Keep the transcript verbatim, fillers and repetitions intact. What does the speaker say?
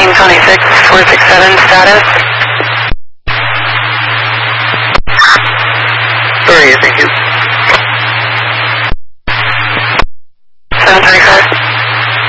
fifteen twenty-six, four six seven, status. Sorry, thank you. seven twenty-five.